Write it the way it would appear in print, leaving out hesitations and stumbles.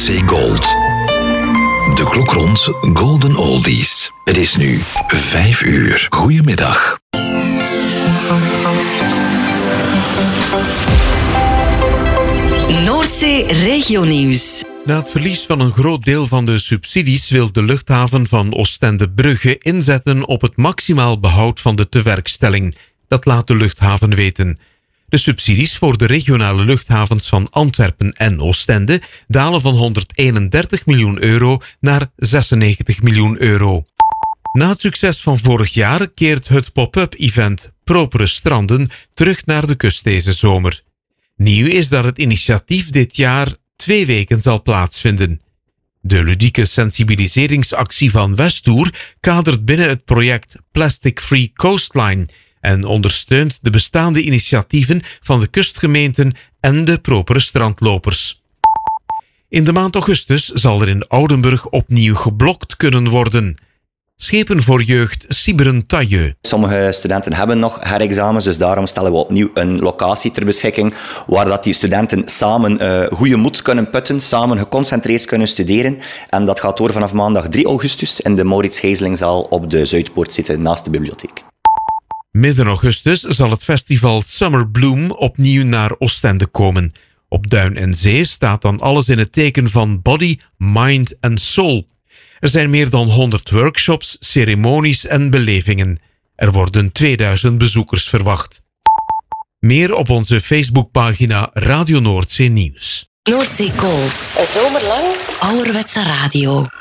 Noordzee Gold. De klok rond Golden Oldies. Het is nu 5 uur. Goedemiddag. Noordzee Regionieuws. Na het verlies van een groot deel van de subsidies wil de luchthaven van Oostende-Brugge inzetten op het maximaal behoud van de tewerkstelling. Dat laat de luchthaven weten. De subsidies voor de regionale luchthavens van Antwerpen en Oostende dalen van 131 miljoen euro naar 96 miljoen euro. Na het succes van vorig jaar keert het pop-up event Propere Stranden terug naar de kust deze zomer. Nieuw is dat het initiatief dit jaar 2 weken zal plaatsvinden. De ludieke sensibiliseringsactie van Westoer kadert binnen het project Plastic Free Coastline en ondersteunt de bestaande initiatieven van de kustgemeenten en de propere strandlopers. In de maand augustus zal er in Oudenburg opnieuw geblokt kunnen worden. Schepen voor jeugd Siberen-Tailleux. Sommige studenten hebben nog herexamens, dus daarom stellen we opnieuw een locatie ter beschikking waar dat die studenten samen goede moed kunnen putten, samen geconcentreerd kunnen studeren. En dat gaat door vanaf maandag 3 augustus in de Maurits Gijzelingzaal op de Zuidpoort zitten naast de bibliotheek. Midden augustus zal het festival Summer Bloom opnieuw naar Oostende komen. Op Duin en Zee staat dan alles in het teken van body, mind en soul. Er zijn meer dan 100 workshops, ceremonies en belevingen. Er worden 2000 bezoekers verwacht. Meer op onze Facebookpagina Radio Noordzee Nieuws. Noordzee Gold. Een zomer lang ouderwetse radio.